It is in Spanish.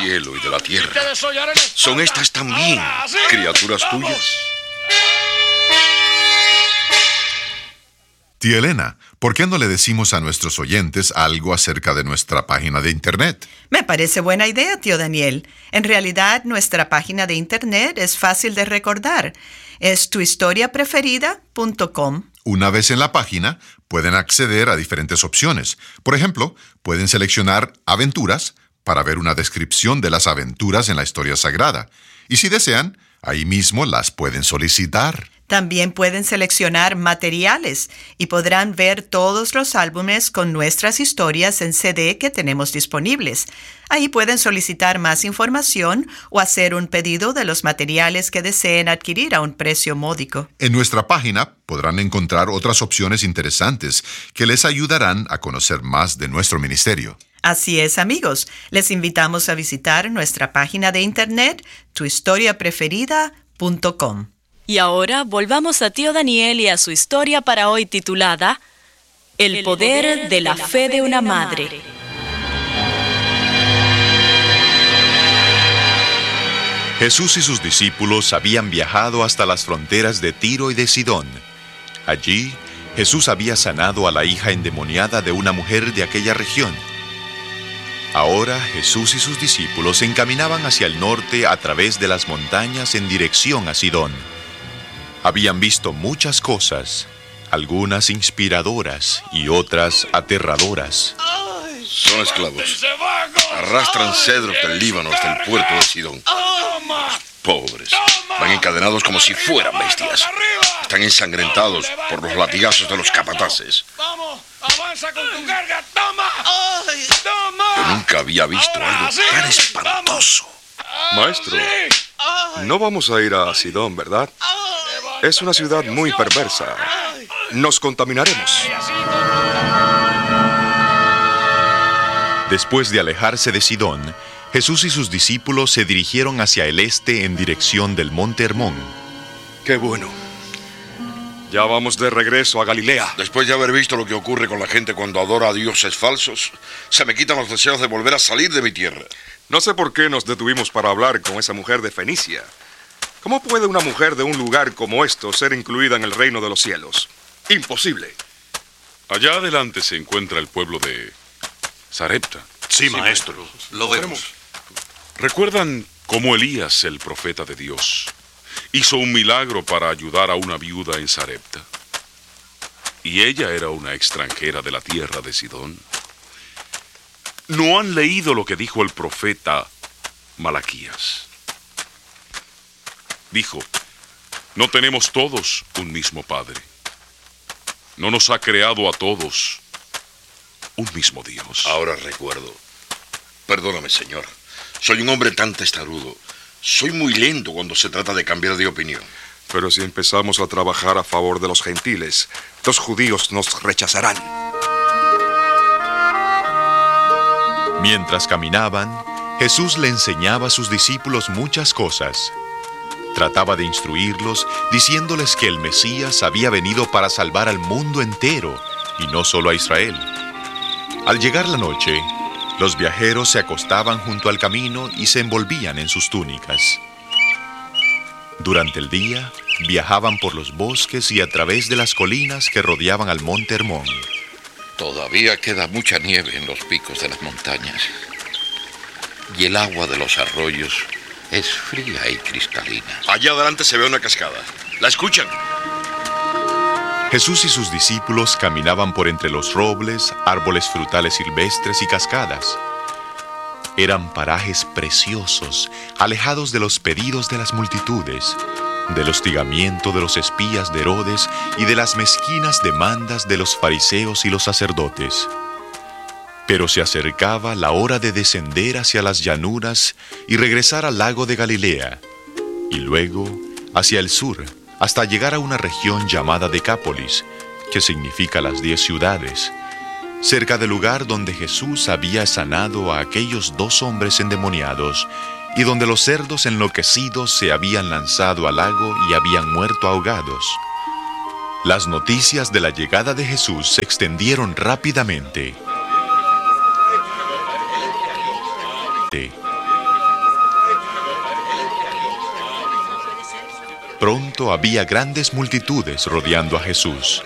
cielo y de la tierra. ¿Son estas también criaturas tuyas? Tía Elena, ¿por qué no le decimos a nuestros oyentes algo acerca de nuestra página de Internet? Me parece buena idea, tío Daniel. En realidad, nuestra página de Internet es fácil de recordar. Es tuhistoriapreferida.com. Una vez en la página, pueden acceder a diferentes opciones. Por ejemplo, pueden seleccionar aventuras para ver una descripción de las aventuras en la historia sagrada. Y si desean, ahí mismo las pueden solicitar. También pueden seleccionar materiales y podrán ver todos los álbumes con nuestras historias en CD que tenemos disponibles. Ahí pueden solicitar más información o hacer un pedido de los materiales que deseen adquirir a un precio módico. En nuestra página podrán encontrar otras opciones interesantes que les ayudarán a conocer más de nuestro ministerio. Así es, amigos. Les invitamos a visitar nuestra página de Internet, tuhistoriapreferida.com. Y ahora volvamos a tío Daniel y a su historia para hoy titulada El poder de la fe de una madre. Jesús y sus discípulos habían viajado hasta las fronteras de Tiro y de Sidón. Allí, Jesús había sanado a la hija endemoniada de una mujer de aquella región. Ahora Jesús y sus discípulos se encaminaban hacia el norte a través de las montañas en dirección a Sidón. Habían visto muchas cosas, algunas inspiradoras y otras aterradoras. Son esclavos. Arrastran cedros del Líbano hasta el puerto de Sidón. Los pobres van encadenados como si fueran bestias. Están ensangrentados por los latigazos de los capataces. ¡Vamos! ¡Avanza con tu carga! ¡Toma! ¡Toma! Yo nunca había visto algo tan espantoso. Maestro, no vamos a ir a Sidón, ¿verdad? Es una ciudad muy perversa. Nos contaminaremos. Después de alejarse de Sidón, Jesús y sus discípulos se dirigieron hacia el este en dirección del monte Hermón. ¡Qué bueno! Ya vamos de regreso a Galilea. Después de haber visto lo que ocurre con la gente cuando adora a dioses falsos, se me quitan los deseos de volver a salir de mi tierra. No sé por qué nos detuvimos para hablar con esa mujer de Fenicia. ¿Cómo puede una mujer de un lugar como esto ser incluida en el reino de los cielos? Imposible. Allá adelante se encuentra el pueblo de Sarepta. Sí, maestro. Lo vemos. ¿Recuerdan cómo Elías, el profeta de Dios, hizo un milagro para ayudar a una viuda en Sarepta? Y ella era una extranjera de la tierra de Sidón. ¿No han leído lo que dijo el profeta Malaquías? Dijo, no tenemos todos un mismo Padre. No nos ha creado a todos un mismo Dios. Ahora recuerdo. Perdóname, Señor. Soy un hombre tan testarudo. Soy muy lento cuando se trata de cambiar de opinión. Pero si empezamos a trabajar a favor de los gentiles, los judíos nos rechazarán. Mientras caminaban, Jesús le enseñaba a sus discípulos muchas cosas. Trataba de instruirlos, diciéndoles que el Mesías había venido para salvar al mundo entero, y no solo a Israel. Al llegar la noche, los viajeros se acostaban junto al camino y se envolvían en sus túnicas. Durante el día, viajaban por los bosques y a través de las colinas que rodeaban al monte Hermón. Todavía queda mucha nieve en los picos de las montañas. Y el agua de los arroyos es fría y cristalina. Allá adelante se ve una cascada. ¿La escuchan? Jesús y sus discípulos caminaban por entre los robles, árboles frutales silvestres y cascadas. Eran parajes preciosos, alejados de los pedidos de las multitudes, del hostigamiento de los espías de Herodes y de las mezquinas demandas de los fariseos y los sacerdotes. Pero se acercaba la hora de descender hacia las llanuras y regresar al lago de Galilea, y luego hacia el sur, hasta llegar a una región llamada Decápolis, que significa las 10 ciudades, cerca del lugar donde Jesús había sanado a aquellos 2 hombres endemoniados y donde los cerdos enloquecidos se habían lanzado al lago y habían muerto ahogados. Las noticias de la llegada de Jesús se extendieron rápidamente. pronto había grandes multitudes rodeando a Jesús.